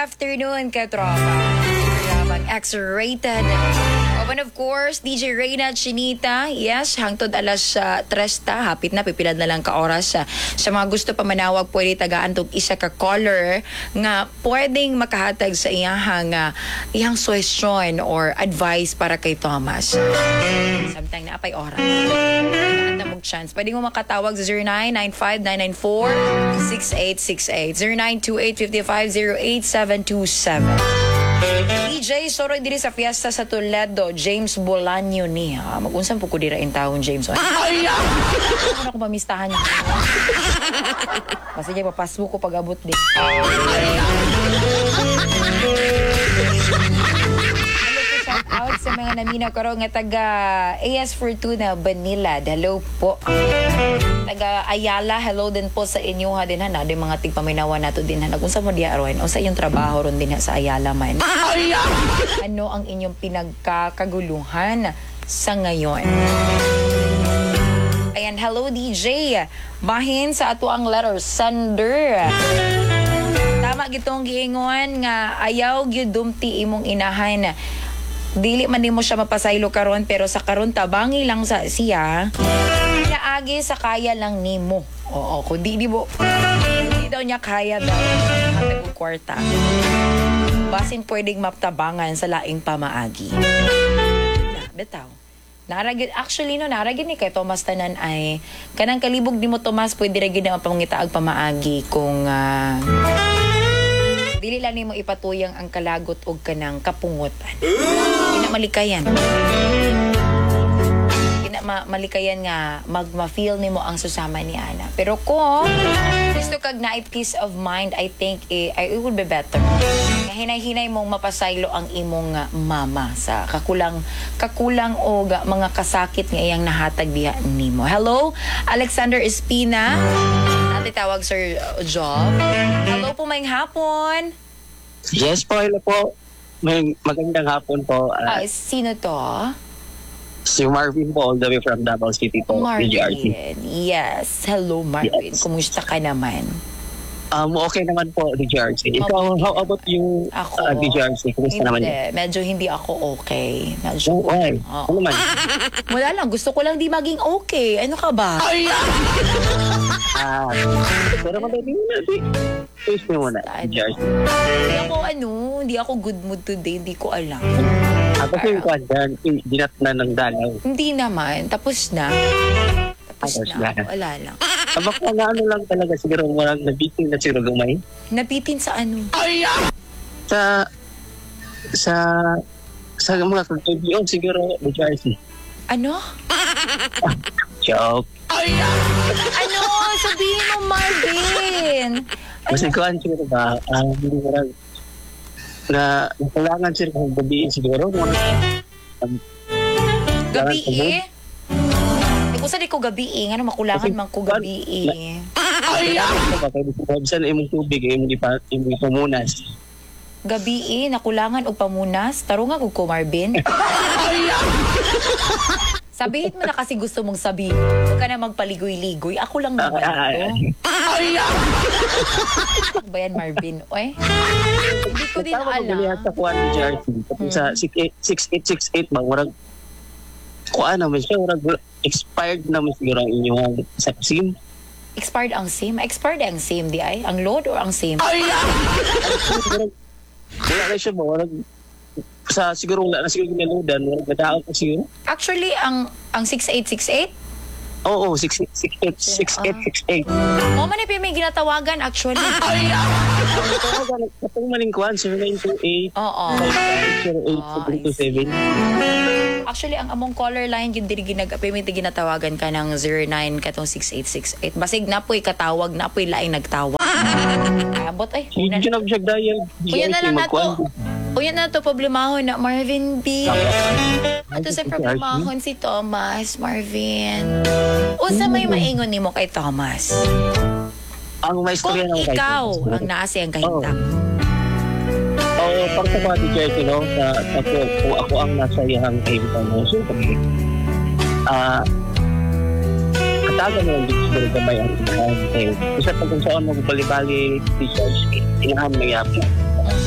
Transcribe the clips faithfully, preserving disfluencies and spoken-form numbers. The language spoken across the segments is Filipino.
afternoon, katropa. Yabang X-rated. And of course, D J Reyna Chinita. Yes, hangtod alas uh, tresta. Hapit na, pipilad na lang ka oras. Uh, sa mga gusto pa manawag, pwede tagaan tog isa ka caller nga pwedeng makahatag sa iyahang uh, iyang suggestion or advice para kay Thomas. Samtang na apay oras. Anta mong chance. Pwede mo makatawag sa zero nine nine five nine nine four six eight six eight, zero nine two eight five five zero eight seven two seven. D J, soroy diri sa fiesta sa Toledo, James Bolaño niya. Mag-unsam po ko dira in taon, James. Ay! Ano na ko mamistahan niya? Basta niya, papasbo ko pag-abot din. Hello po, shout out sa mga namina ko nga taga A S Fortuna, Banilad. Hello po. Taga Ayala, hello din po sa inyo ha din ha. Na, din mga tigpaminawa nato din ha. Nagunsa mo diya, Arwen? O sa iyong trabaho ron din ha sa Ayala man. Ano ang inyong pinagkakaguluhan sa ngayon? Ayan, hello D J. Bahin sa ato ang letter, sender. Tama gitong giingon nga ayaw gyud dumti imong inahan. Dili man nimo siya mapasaylo karon pero sa karon tabangi lang sa siya. Agi sa kaya lang nimo. Oo, kundi di mo hindi daw niya kaya daw hatag og kwarta. Basin pwedeng maptabangan sa laing pamaagi. Na, bitaw. Naragid actually no naragid ni kay Thomas tanan ay kanang kalibog di mo Thomas pwede ra gid na pamangitaag pamaagi kung uh, dili lang nimo ipatuyang ang kalagot og kanang kapungutan. Ina malikayan. Ma- malikayan nga mag-ma-feel nimo ang susama ni Ana. Pero kung gusto kag na peace of mind, I think eh, it would be better. Nga hinay-hinay mong mapasaylo ang imong uh, mama sa kakulang kakulang o ga, mga kasakit nga iyang nahatag diha nimo. Hello, Alexander Espina. Natin tawag Sir uh, Job. Hello po, maying hapon. Yes po, hello po. May magandang hapon po. Uh, uh, sino to? Si Marvin po, all the way from Davao City po, Marvin. D J R C. Yes. Hello, Marvin. Yes. Kumusta ka naman? Um, okay naman po, D J R C. Ikaw, how about yung ako, uh, D J R C? Kumusta naman hindi, yun? medyo hindi ako okay. Medyo, Oh, why? oh. Ano naman? Wala lang, gusto ko lang di maging okay. Ano ka ba? Ah, pero madali na, di. Face mo muna, D J R C. Hindi ako, ano, hindi ako good mood today. Hindi ko alam. Ah, kasi yung kwan dyan, dinat na ng dalaw. Hindi naman. Tapos na. Tapos Tapos na. na. Wala lang. Ah, baka na ano lang talaga, siguro walang nabitin na siguro gamay. Nabitin sa ano? Sa, sa, sa mga kagbiyon, siguro, D J R C. Ano? Joke. Ano? Sabihin mo, Marvin. Kasi kuhan siguro ba, ang hindi mo lang, na kailangan sila kung gabiin siguro. Um, Gabi eh? Eh, kung saan ko gabi eh? Ano makulangan Kasi- man ko gabi eh? Kailangan ko ba, kaya buksan imong tubig, imong ipa- imong ipamunas. Gabi eh? Nakulangan o pamunas? Tarungan ko ko, Marvin. Sabihin mo na kasi gusto mong sabihin. Huwag ka na magpaligoy-ligoy. Ako lang naman ito. Ano ba yan, Marvin? Oy? Hindi ko din Tama, magbalihan alam. sa kuhan ni J R C. Tapos sa six eight six eight ba, warag, kuhan naman siya, warag expired naman siguro ang inyong sa SIM. Expired ang SIM? Expired ang SIM, di ay? Ang load or ang SIM? Warag, wala na siya ba, warag, sa siguro wala na siguro ginaludan, warag matao pa siguro. Actually, ang ang six eight six eight? Oo, six eight six eight six eight. O, man may ginatawagan actually. Kapag maning kuhan, zero nine two eight Oo. zero eight seven two seven. Actually, ang among caller line, yun din ginag-payment ginatawagan ka ng zero nine katong six eight six eight. Basig na po'y katawag, na po'y laing nagtawag. Abot ay. Hindi siya nag-check dahil. Uyan na lang na to. Uyan na to problemahon na Marvin B. Ato sa problemahon si Thomas, Marvin. Unsa may maingon nimo kay Thomas? Ang may Kung istorya ng kahit. ikaw ang naasi ang kahintang. Oo, para sa mga teacher, you know, sa, ako, kung ako ang nasa iyang kahintang mo, so, kami, ah, katagan mo yung siguro gamay ang inahan. Eh, isa pag kung saan mo bali-bali, teachers, inahan mo yapon.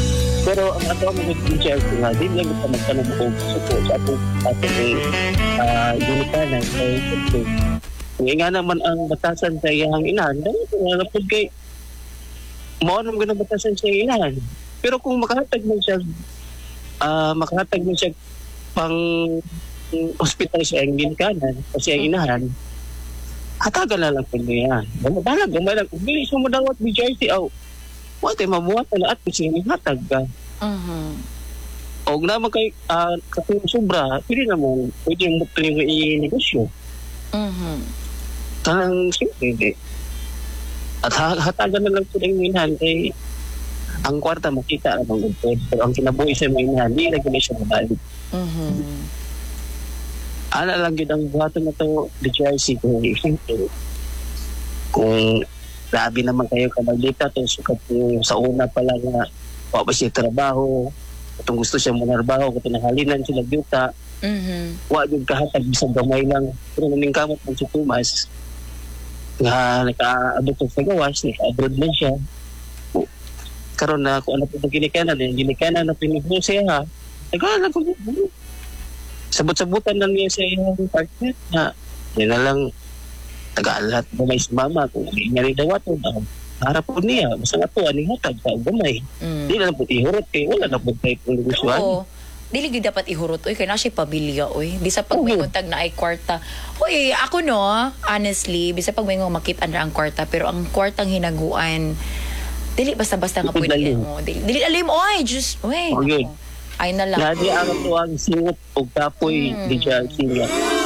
Pero ang ato ang mag-share ko nga, di lang ito magtanong ko suko sa ato ato eh, uh, ginikanan kay Siyempre. Ngayon nga naman ang batasan sa iyang inahan, dahil ito nga na po kay maunong ganang batasan sa iyang inahan. Pero kung makahatag mo siya, uh, makahatag mo siya pang hospital sa iyang ginikanan o sa iyang inahan, hatagan na lang po niya. Balag, balag. Kung bilis mo madawat B J C, oh, wala tayo mabuhat na at kasi hatag ka. Mhm. O naman kay uh, kasi sobra, pwede naman, pwede mo ito yung i-negosyo. Mhm. Tanang simple, hindi. At ha- hatagan na lang po ng inahan kay ang kwarta makita ang mga good. Pero ang kinabuhi sa mga inahan, hindi na gano'n siya mabalik. Mhm. Ano lang yun ang buhaton na ito, D J C, kung simple. Kung grabe naman kayo kamagdita, to sukat yung sa una pa lang na wapa siya trabaho, kung gusto siya manarbaho, kung tinahalinan sila dita, Mhm. wala yung kahatag, bisang gamay lang. Pero naming kamot ng si Tomas, na naka-abot sa gawas, naka-abroad na siya. Karoon na kung ano po na ginikanan, yung ginikanan na pinigro siya ha, nag-aalag ko yun. Sabot-sabutan lang niya sa iyong partner na yun na lang taga-alat gamay si mama kung nga rin daw ito na harap po niya basta nga po aning hatag sa gamay Mm. di na lang po ihurot kay wala na po tayo pong negosyohan. Oo. Dili gyud dapat ihurot oy kay na siya pamilya oy. Bisa pag may Oo. kontag na ay kwarta. Hoy, ako no, honestly, bisa pag may nga makit-an ra ang kwarta pero ang kwartang hinaguan dili basta-basta nga Dili pwede dalim. mo. Dili, dili alim oy, just oy. Oo, yun. nako. Ay na lang. Nadi ang ito ang singot o kapoy Mm. di siya siya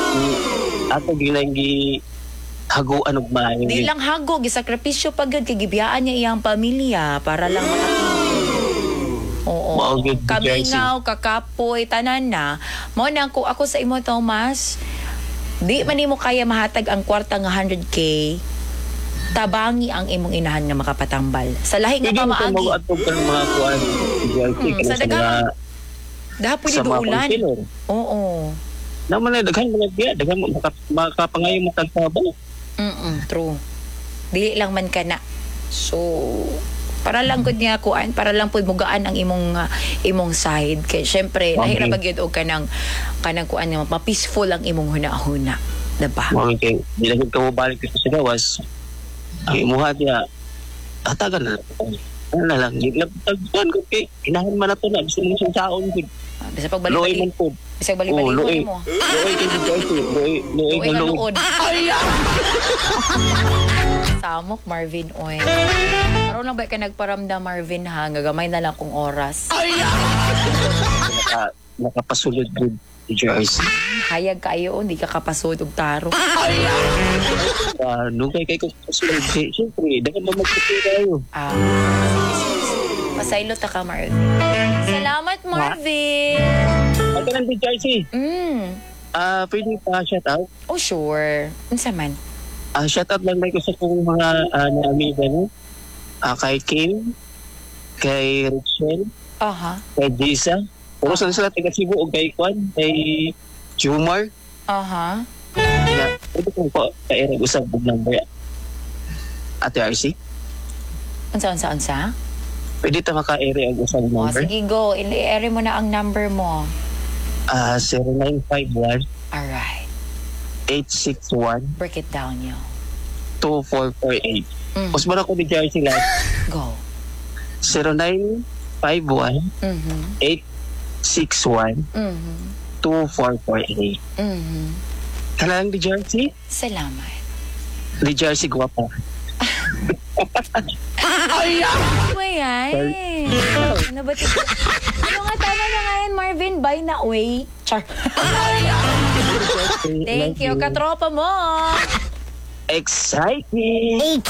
ato ginanggi haguan og maayo. Di lang hagog, gisakripisyo pag yun, kay gibiyaan niya iyang pamilya para lang makatulong. Oo. Mao gyud, Kami Jersey. nga, kakapoy, tanan na. Mo na ako, ako sa imo, Thomas, di man mo kaya mahatag ang kwarta nga one hundred K, tabangi ang imong inahan nga makapatambal. Sa lahi nga Hindi mo pamaagi. mo atog ka ng mga kuan di siya Mm, sa sa dagang- mga Dapat sa pwede mga ulan. konsilor. Oo. Naman na daghan mga biya, daghan makap- makapangayo mo tagtabal. Mm true. Dili lang man ka na. So, para lang gud niya kuan, para lang pud mugaan ang imong ah, imong side. Kay syempre, Okay. nahira gyud og kanang kanang kuan nga ma-peaceful ang imong huna-huna, diba? Mga kay di na gud ka mo balik dito sa gawas. Ang imuha diya hatagan na. Ano na lang, di lang tagpuan ko kay inahan man na to na bisan mo siyang taon gud. Ah, Bisa pag Loy balik-balik. man po. Bisa Oh, balik-balik loy. mo. Loy kay di kasi, loy loy Uy, na nga loy. luod. Samok, Marvin, oy. Karon lang ba ka nagparamdam, Marvin, ha? Gagamay na lang kong oras. Naka nakapasulod gud di Jersey. Hayag kayo, hindi ka kapasod og taro. Ah, nungkay kay ko pasulod. Siyempre, dagan mo magpupira kayo. Ah, pasaylo ta ka, Marvin. Salamat, Marvin. Ang kanang di Jersey. Mm. Ah, pwede pa shout out. Oh, sure. Unsa man? Ah, shout out lang may ko sa kong mga uh, na-amiga no. Ah, kay Kim, kay Rachel, Aha. kay Disa. Puro saan sila taga Cebu o kay Kwan, kay Jumar. Aha. Kaya, pwede kong pa kairag usap og number. Ate R C, Unsa, unsa, unsa? pwede ta maka-ere ang usap O, number. sige, go. I-ere mo na ang number mo. Ah, zero nine five one, Alright. eight six one, Break it down, yo. two four four eight. Mm. Mas bara ko di J R C lang. Go. zero nine five one, Mhm. eight six one, Mhm. two four four eight. Mhm. Kailangan di J R C? Salamat. Di J R C guwapa. Ano yan? Ano ba ito? Ano nga, tama na nga yan, Marvin. Bye na, uy. Char. Thank you, katropa mo. Exciting!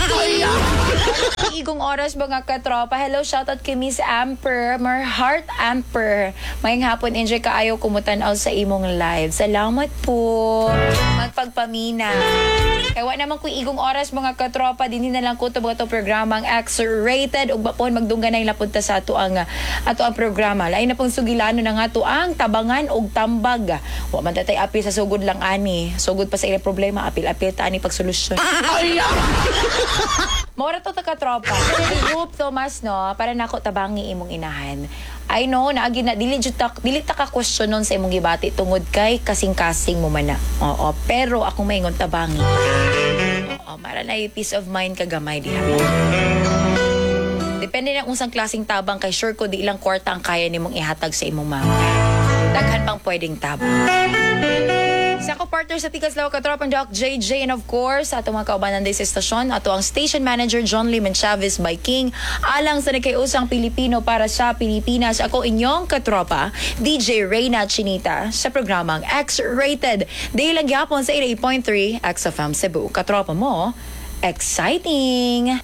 Igong oras mga katropa. Hello, shoutout kay Miss Amper. Mer Heart Amper. Mayang hapon, enjoy ka ayaw kumutanaw sa imong live. Salamat po. Magpagpamina. Kaya wa naman ko igong oras mga katropa. Din na lang ko ito mga programang X-rated. Ug bapon magdungganay lapunta sa ato ang ato ang programa. Lain na pong sugilano na nga to ang tabangan og tambag. Wa man tatay apil sa sugod lang ani. Sugod pa sa ilang problema. Apil-apil ta ani pagsolusyon. Mora to taka tropa. I hope Thomas no, para nako tabangi imong inahan. I know na agi na dili jud ta dili ta ka question nun sa imong gibati tungod kay kasing-kasing mo man na. Oo, pero akong maingon tabangi. Oo, mara na yung peace of mind kagamay diha. Depende na unsang klaseng tabang kay sure ko di ilang kwarta ang kaya nimong ihatag sa imong mama. Daghan pang pwedeng tabang. Sa ko partner sa Tikas Lawa Katropang Doc J J and of course ato mga kaubanan din sa estasyon ato ang station manager John Liman Chavez by King alang sa nagkayusang Pilipino para sa Pilipinas. Ako inyong katropa D J Reyna Chinita sa programang X-Rated. Dahil lang gyapon sa eighty-eight point three X F M Cebu. Katropa mo, exciting!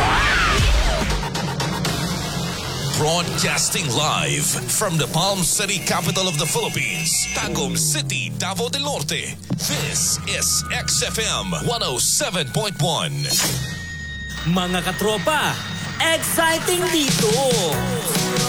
Broadcasting live from the Palm City, capital of the Philippines, Tagum City, Davao del Norte. This is X F M one oh seven point one. Mga katropa, exciting dito!